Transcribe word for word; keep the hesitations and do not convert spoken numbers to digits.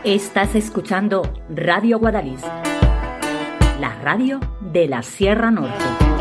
Estás escuchando Radio Guadalís, la radio de la Sierra Norte.